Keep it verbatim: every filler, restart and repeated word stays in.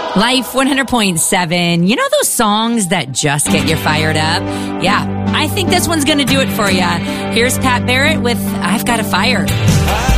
Life one hundred point seven. You know those songs that just get you fired up? Yeah, I think this one's going to do it for you. Here's Pat Barrett with I've Got a Fire. I